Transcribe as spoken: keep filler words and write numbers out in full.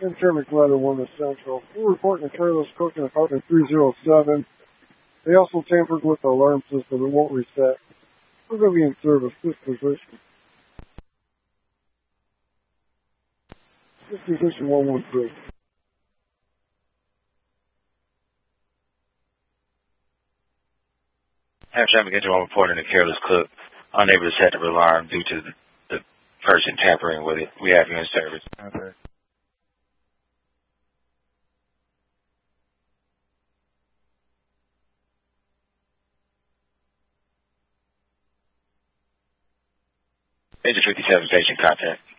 Chairman Glider one to Central. We're reporting a careless cook in apartment three oh seven. They also tampered with the alarm system. It won't reset. We're going to be in service. This position. This position one one three. Hampshire McGinty one reporting a careless cook unable to set the alarm due to the, the person tampering with it. We have you in service. Okay. Engine fifty-seven, patient contact.